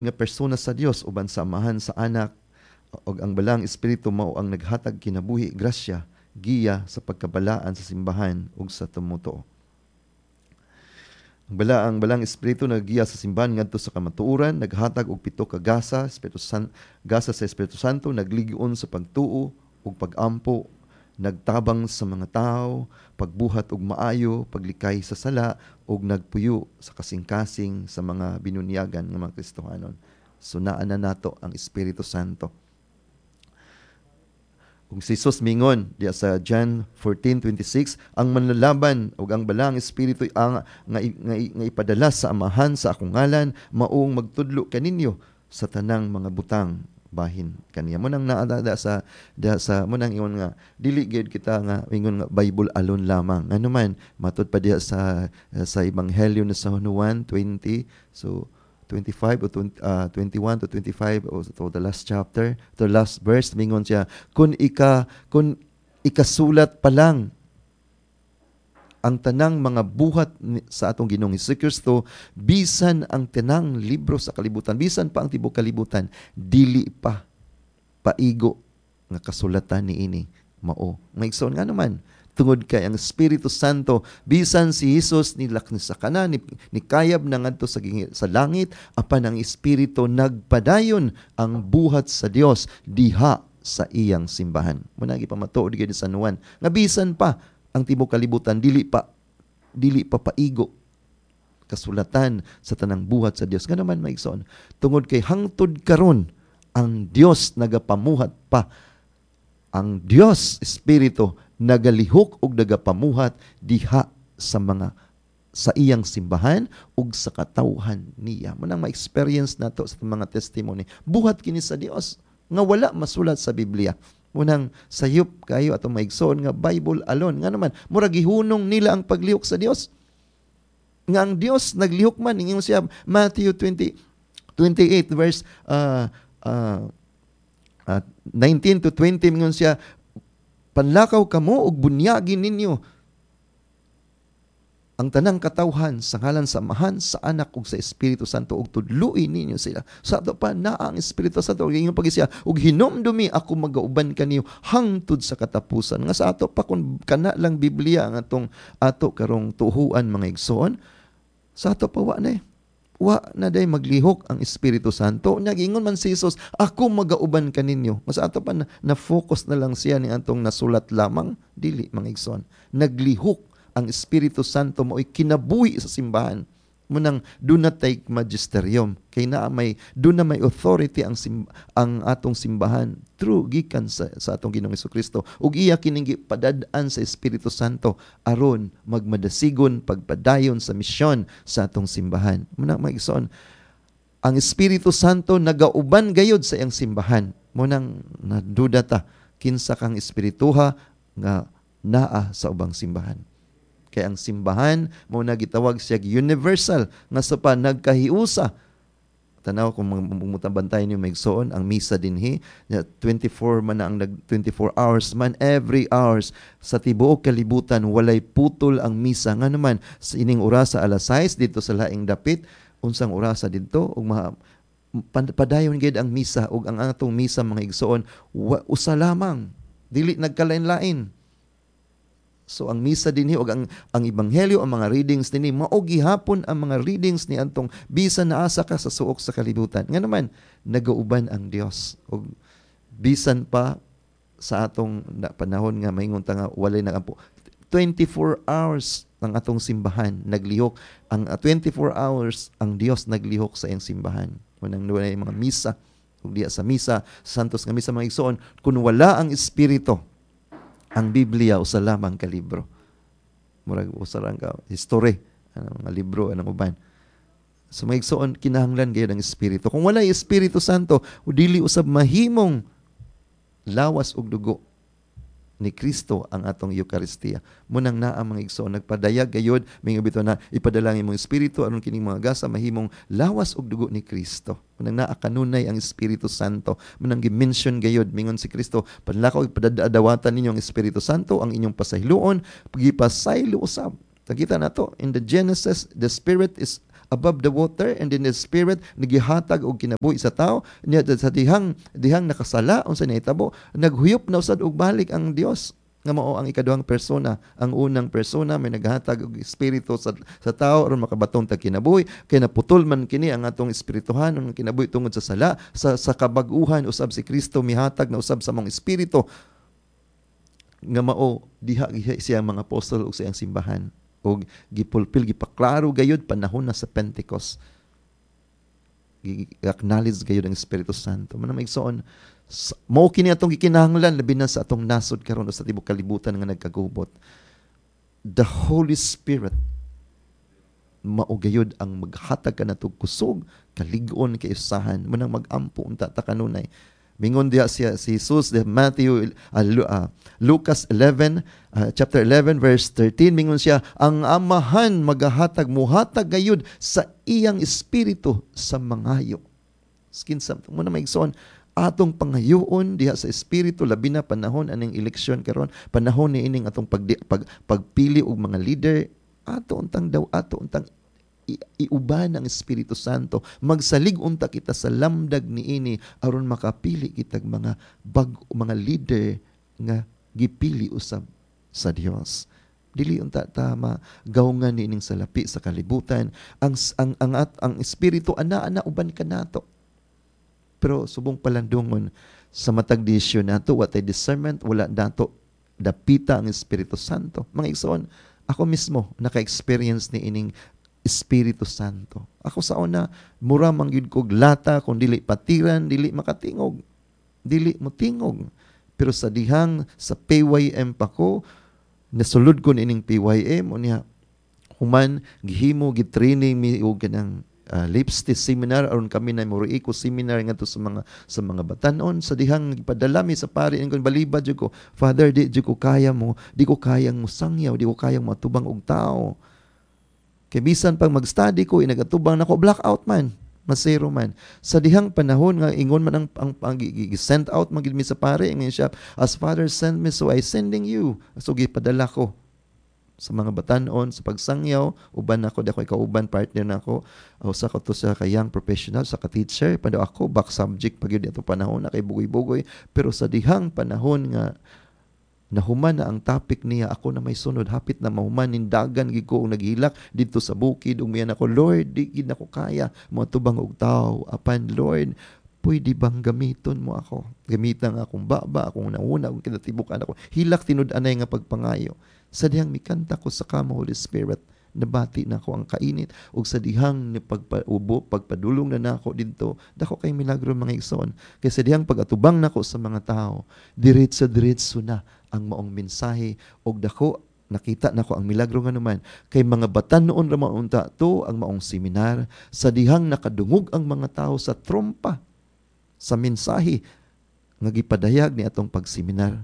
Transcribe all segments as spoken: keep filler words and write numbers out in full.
nga persona sa Dios uban sa Amahan, sa Anak ug ang balang espiritu mao ang naghatag kinabuhi, grasya, giya sa pagkabalaan sa simbahan ug sa tumuto. Ang bala ang balang espiritu naggiya sa simbahan ngadto sa kamatuoran, naghatag og pito ka gasa, Espiritu San, gasa sa Espiritu Santo, nagligion sa pagtuo ug pag-ampo, nagtabang sa mga tao, pagbuhat og maayo, paglikay sa sala ug nagpuyo sa kasing-kasing sa mga binunyagan ng mga Kristohanon. Sunaan na nato ang Espiritu Santo. Kung si Jesus mingon diya sa John fourteen twenty-six, ang manlalaban ug ang balang espiritu ang nga, nga, nga ipadala sa Amahan sa akong ngalan maong magtudlo kaninyo sa tanang mga butang bahin kaniya. Mo nang naadada sa da, sa mo nang ingon nga dili gyud kita nga ingon nga Bible alone lamang. Ano man matud pa diya sa sa ebanghelyo ni San Juan twenty, so twenty-five o twenty, uh, twenty-one to twenty-five o to the last chapter, to the last verse, mingon siya, kung ika kung ikasulat pa lang ang tanang mga buhat sa atong Ginoong Hesukristo, bisan ang tanang libro sa kalibutan, bisan pa ang tibok kalibutan, dili pa paigo nga kasulatan niini mao. Maigsoon nga naman, tungod kay ang Espiritu Santo, bisan si Jesus nilak ni sa kana, ni, ni kayab na ngadto sa, sa langit, apan ang Espiritu nagpadayon ang buhat sa Dios diha sa iyang simbahan. Muna gipamatuod gyud ni San Juan, nga bisan pa ang tibok kalibutan, dili pa dili pa paigo kasulatan sa tanang buhat sa Dios. Nga naman maigsoon, tungod kay hangtod karon ang Dios nagapamuhat pa, ang Dios Espiritu nagalihok ug nagapamuhat diha sa mga sa iyang simbahan ug sa katawhan niya. Munang ma-experience nato sa mga testimony. Buhat kini sa Dios nga wala masulat sa Biblia. Munang sayop kayo atong maigsoon nga Bible alone. Nga naman murag gihunong nila ang paglihok sa Dios. Nga ang Dios naglihok man ingon siya Matthew twenty twenty-eight verse uh, uh, uh, nineteen to twenty mingon siya, panlakaw kamo ug bunyagin ninyo ang tanang katawhan sa ngalan sa Amahan, sa Anak ug sa Espiritu Santo ug tudluin ninyo sila. Sa ato pa na ang Espiritu Santo ug ingon pag siya ug hinumdumi ako magauban kaniyo hangtod sa katapusan. Nga sa ato pa kun kana lang Biblia ang atong ato karong tuhuan mga igsoon, sa ato pa wa na eh. Wa na day maglihok ang Espiritu Santo. Nya giingon man si Jesus, ako magauban kaninyo. Mas ato pa na, na-focus na lang siya ni antong nasulat lamang, dili mga igsoon. Naglihok ang Espiritu Santo mo'y kinabuhi sa simbahan. Munang doon na tay magisterium. Kay na may doon na may authority ang sim, ang atong simbahan through gikan sa, sa atong Ginoong Hesukristo. Ug iya kining padad-an sa Espiritu Santo aron magmadasigon pagpadayon sa misyon sa atong simbahan. Munang maigsoon, ang Espiritu Santo nagauban gayud sa iyang simbahan. Munang naduda ta kinsa kang espirituha nga naa sa ubang simbahan. Kaya ang simbahan, mo na gitawag siya universal, nga sa pa nagkahiusa. Tanaw kung mumutang niyo maigsoon, ang misa dinhi, twenty-four man na ang twenty-four hours man, every hours, sa tibuok kalibutan, walay putol ang misa. Nga naman, sa ining orasa alas sais, dito sa laing dapit, unsang orasa dito, ug ma padayon gid ang misa, ug ang atong misa mga igsoon, wa, usa lamang, dili nagkalain-lain. So ang misa dinhi og ang ang ebanghelyo, ang mga readings dinhi mao gihapon ang mga readings ni antong bisan naasa ka sa suok sa kalibutan. Nga naman nagauban ang Dios og bisan pa sa atong panahon nga maingon ta nga walay nagampo. twenty-four hours ang atong simbahan naglihok, ang uh, twenty-four hours ang Dios naglihok sa iyang simbahan. Munang walay mga misa ug diya sa misa, santos nga misa mga igsoon, kun wala ang Espiritu, ang Biblia usa lamang ka libro. Murag usa lang ka history, ano mga libro anong uban. So maigsoon kinahanglan gayud ang Espiritu. Kung wala Espiritu Santo, dili usab mahimong lawas ug dugo ni Kristo ang atong Eucharistia. Munang naa mga igsoon nagpadayag gayud mingo bitaw na ipadala imong Espiritu aron kining mga gasa mahimong lawas ug dugo ni Kristo. Munang naa kanunay ang Espiritu Santo. Munang gi-mention gayud mingon si Kristo, panlakaw ipadadawatan ninyo ang Espiritu Santo, ang inyong pasayloon, pagipasaylo usab. Nakita nato in the Genesis, the Spirit is above the water, and then the Spirit nagihatag og kinabuhi sa tao. Niya sa dihang dihang nakasala unsa nahitabo, naghuyop na usad og balik ang Dios nga mao ang ikaduhang persona. Ang unang persona may naghatag og espiritu sa, sa tao aron makabatong tag kinabuhi, kay naputol man kini ang atong espirituhan ang kinabuhi tungod sa sala. Sa, sa kabag-uhan usab si Kristo mihatag na usab sa mong espiritu nga mao diha siya mga apostol ug siyang simbahan, og gipulpil gipaklaro gayud panahon na sa Pentecost, gi-acknowledge gayud ang Espiritu Santo. Manang maigsoon, mao kini atong gikinahanglan labi na sa atong nasod karon sa tibuok kalibutan nga nagkagubot. The Holy Spirit mao gayud ang maghatag kanatog kusog, kalig-on kay usahan manang mag-ampo unta ta kanunay. Mingon diha siya si Jesus, the Matthew uh, uh, Lucas eleven uh, chapter eleven verse thirteen, mingon siya, ang amahan magahatag muhatag gayud sa iyang espiritu sa mangayo. Skinsa mo na maigsoon atong pangayoon diha sa espiritu labi na panahon aning eleksyon karon, panahon ni ining atong pag, pag pagpili og mga leader, ato untang daw ato untang iuban ang Espiritu Santo. Magsalig unta kita sa lamdag niini aron makapili kitag mga bag mga leader nga gipili usab sa Dios. Dili unta tama gawungan niining salapi sa kalibutan. Ang ang ang, ang, ang espiritu ana-ana uban kanato. Pero subong palandungon sa matag desisyon nato, watay discernment, wala nato dapita ang Espiritu Santo. Mga igsoon, ako mismo naka-experience ni ining Espiritu Santo. Ako sa una, mura mangyud kog lata kung dili patiran, dili makatingog, dili motingog. Pero sa dihang sa P Y M pa ko, nasulod ko ining P Y M, unya human gihimo gitraining mi og kanang Uh, lipstick seminar aron kami na muro iko seminar ngadto sa mga sa mga batanon sa dihang gipadala mi sa pari ingon balibad jud ko, Father, di jud ko kaya mo, di ko kayang musangyaw, di ko kayang matubang og tao. Kay bisan pag mag-study ko inagatubang nako blackout man, masero man. Sa dihang panahon nga ingon man ang ang, ang, ang send out magid mi sa pari ingon siya, as Father send me, so I sending you. So gipadala ko sa mga batanon, sa pagsangyaw, uban ako, di ako ikauban, partner na ako, o sa ko to sa kayang professional, sa ka-teacher, pando ako, back subject, pag yun ito panahon na kay bugoy-bugoy, pero sa dihang panahon nga, nahuman na ang topic niya, ako na may sunod, hapit na mahuman, nindagan, gid ko, naghilak, dito sa bukid, umiyan ako, Lord, di gid ako kaya, mga tubang og tao, apan, Lord, pwede bang gamiton mo ako? Gamitan akong baba, akong nauna, akong kinatibukan ako, hilak tinud-anay nga pagpangayo. Sa dihang mikanta ko sa kamo, Holy Spirit, nabati na ako ang kainit, ug sa dihang pagpaubo, pagpadulong na nako dito, dako kay milagro mga igsoon. Kay sa dihang pagatubang nako sa mga tao, diretso-diretso na ang maong mensahe, ug dako nakita nako ang milagro nga naman. Kay mga batan-on ra maunta to ang maong seminar, sa dihang nakadungog ang mga tao sa trompa, sa mensahe nga gipadayag ni atong pagseminar.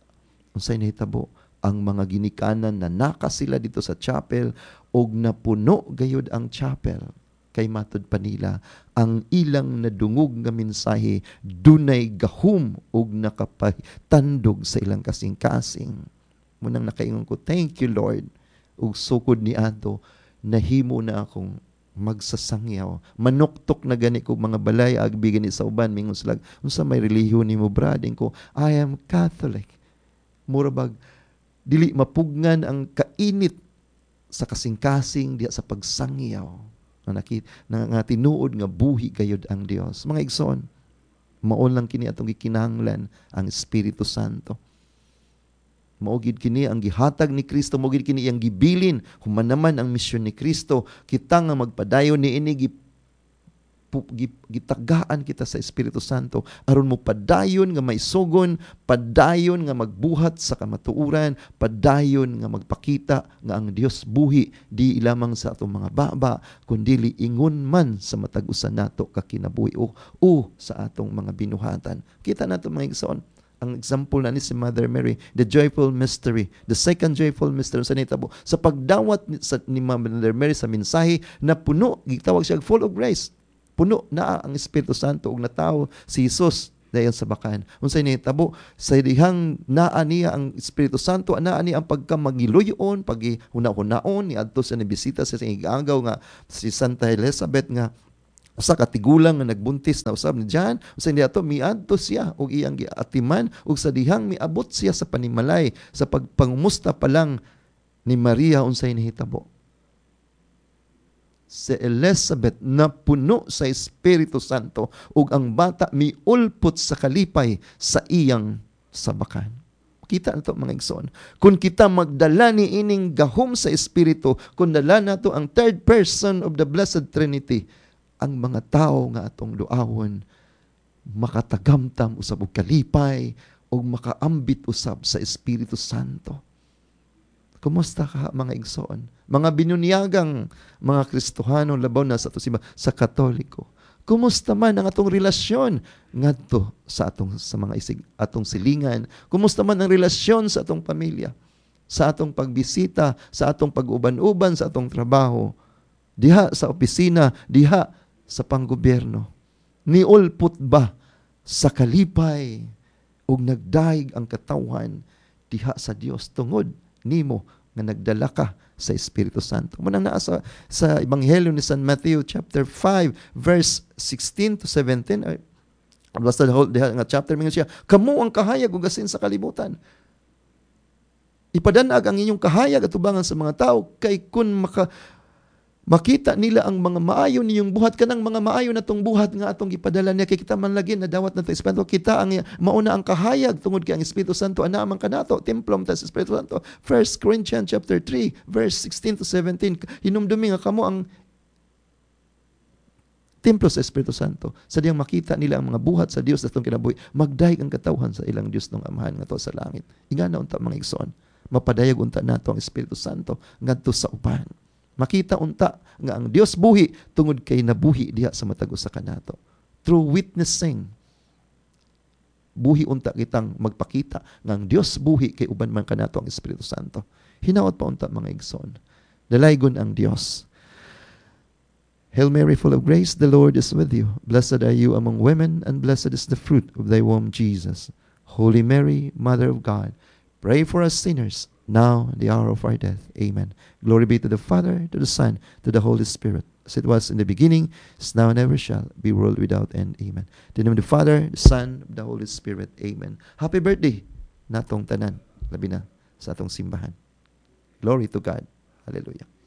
Unsay nahitabo? Ang mga ginikanan na naka sila dito sa chapel og napuno gayud ang chapel. Kay matud pa nila ang ilang nadungog nga mensahe dunay gahum og nakapatandog sa ilang kasing-kasing. Munang nakaingon ko, thank you Lord. Ug sukod ni ato nahimo na akong magsasangyaw. Manuktok na gani ko mga balay agbi gani sa uban mingon sila, unsa may relihiyon nimo brading ko? I am Catholic. Murabag dili mapugnan ang kainit sa kasing-kasing diya sa pagsangyaw na nakit na nga tinuod nga buhi gayud ang Dios. Mga igsoon, maon lang kini atong gikinahanglan ang Espiritu Santo. Maugid kini ang gihatag ni Kristo, maugid kini ang gibilin human naman ang misyon ni Kristo. Kita nga magpadayon niini gitagaan kita sa Espiritu Santo aron mo padayon nga maisugon, padayon nga magbuhat sa kamatuuran, padayon nga magpakita nga ang Dios buhi di lamang sa atong mga baba kundi ingon man sa matag usa nato ka kinabuhi o, o sa atong mga binuhatan. Kita nato mga igsoon ang example na ni si Mother Mary, the joyful mystery, the second joyful mystery sa nitabo sa pagdawat ni, sa, ni Mother Mary sa mensahe na puno, gitawag siya full of grace. Puno na ang Espiritu Santo ug natawo si Jesus dayon sa bakan. Unsay nihitabo sa dihang naa niya ang Espiritu Santo, naa niya ang pagkamagiluyon, paghihuna-hunaon, niadto sa nibisita sa igagaw nga si Santa Elizabeth nga usa ka tigulang nga nagbuntis na usab ni John. Usa niya ato miadto siya og iyang giatiman ug sa dihang miabot siya sa panimalay sa pagpangumusta pa lang ni Maria unsay nihitabo. Si Elizabeth na puno sa Espiritu Santo ug ang bata miulpot sa kalipay sa iyang sabakan. Kita nato mga igsoon. Kung kita magdala ni ining gahom sa Espiritu, kung dala nato ang third person of the Blessed Trinity, ang mga tao nga atong luawon makatagamtam usab og kalipay ug makaambit usab sa Espiritu Santo. Kumusta ka mga igsoon? Mga binunyagang mga Kristohano labaw na sa ato simba sa Katoliko. Kumusta man ang atong relasyon ngadto sa atong sa mga isig atong silingan? Kumusta man ang relasyon sa atong pamilya? Sa atong pagbisita, sa atong pag-uban-uban sa atong trabaho, diha sa opisina, diha sa panggobyerno. Niulpot ba sa kalipay ug nagdaig ang katawhan diha sa Dios tungod nimo nga nagdala ka sa Espiritu Santo. Munang naa sa, sa Ebanghelyo ni San Matthew chapter five verse sixteen to seventeen, ay, basta diha nga chapter mingon siya, kamo ang kahayag ug asin sa kalibutan. Ipadanag ang inyong kahayag at tubangan sa mga tao kay kun maka makita nila ang mga maayo niyong buhat kanang mga maayo na tong buhat nga atong gipadala niya kay kita man lagi na dawat na Espiritu kita ang mauna ang kahayag tungod kay ang Espiritu Santo ana man kanato templom ta sa Espiritu Santo. First Corinthians chapter three verse sixteen to seventeen, hinumdumi nga kamo ang templo sa Espiritu Santo. Sa diyang makita nila ang mga buhat sa Dios datong kinabuhi, magdayeg ang katawhan sa ilang Dios ng Amahan nga to sa langit. Ingana unta mga igsoon, mapadayag unta nato ang Espiritu Santo ngadto sa uban. Makita unta nga ang Dios buhi tungod kay nabuhi diha sa matag usa kanato. Through witnessing, buhi unta kitang magpakita nga ang Dios buhi kay uban man kanato ang Espiritu Santo. Hinaot pa unta mga igsoon. Dalaygon ang Dios. Hail Mary, full of grace, the Lord is with you. Blessed are you among women, and blessed is the fruit of thy womb, Jesus. Holy Mary, Mother of God, pray for us sinners, now and the hour of our death. Amen. Glory be to the Father, to the Son, to the Holy Spirit, as it was in the beginning, is now and ever shall be, world without end. Amen. In the name of the Father, the Son, the Holy Spirit. Amen. Happy birthday natong tanan, labi na sa atong simbahan. Glory to God. Hallelujah.